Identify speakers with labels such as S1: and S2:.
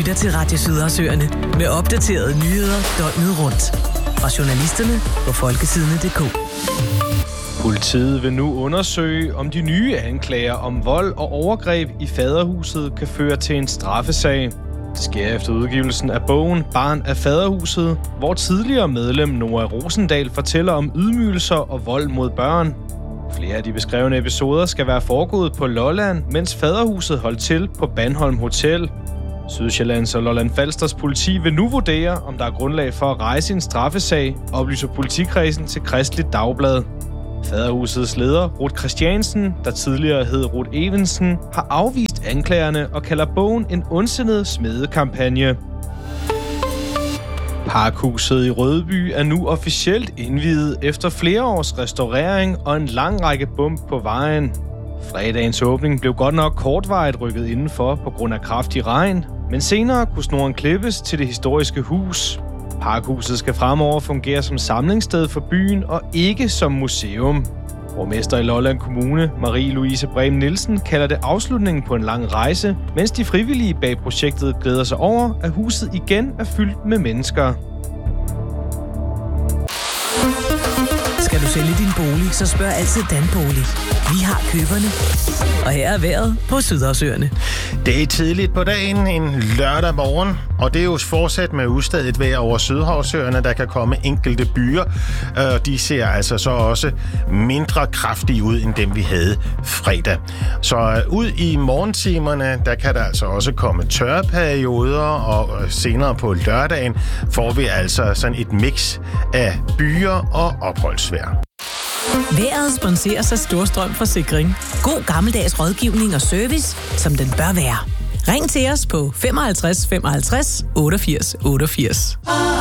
S1: lytter til Radio Sydersøerne med opdaterede nyheder døgnet rundt. Fra journalisterne på folkesidene.dk.
S2: Politiet vil nu undersøge, om de nye anklager om vold og overgreb i Faderhuset kan føre til en straffesag. Det sker efter udgivelsen af bogen Barn af Faderhuset, hvor tidligere medlem Nora Rosendal fortæller om ydmygelser og vold mod børn. Flere af de beskrevne episoder skal være foregået på Lolland, mens Faderhuset holdt til på Bandholm Hotel. Sydsjællands og Lolland Falsters politi vil nu vurdere, om der er grundlag for at rejse en straffesag, oplyser politikredsen til Kristeligt Dagblad. Faderhusets leder, Ruth Christiansen, der tidligere hed Ruth Evensen, har afvist anklagerne og kalder bogen en ondsindet smedekampagne. Parkhuset i Rødby er nu officielt indviet efter flere års restaurering og en lang række bump på vejen. Fredagens åbning blev godt nok kortvarigt rykket indenfor på grund af kraftig regn, men senere kunne snoren klippes til det historiske hus. Parkhuset skal fremover fungere som samlingssted for byen og ikke som museum. Borgmester i Lolland Kommune, Marie-Louise Brehm Nielsen, kalder det afslutningen på en lang rejse, mens de frivillige bag projektet glæder sig over, at huset igen er fyldt med mennesker.
S1: Skal du sælge din bolig, så spørg altid Danbolig. Vi har køberne. Og her er vejret på Sydersøerne.
S3: Det er tidligt på dagen, en lørdag morgen, og det er jo fortsat med ustadigt vejr over Sydhavsøerne, der kan komme enkelte byer. De ser altså så også mindre kraftige ud, end dem vi havde fredag. Så ud i morgentimerne, der kan der altså også komme tørre perioder, og senere på lørdagen får vi altså sådan et mix af byer og opholdsvejr.
S1: Vejret sponseres af Storstrøm Forsikring. God gammeldags rådgivning og service, som den bør være. Ring til os på 55 55 88 88.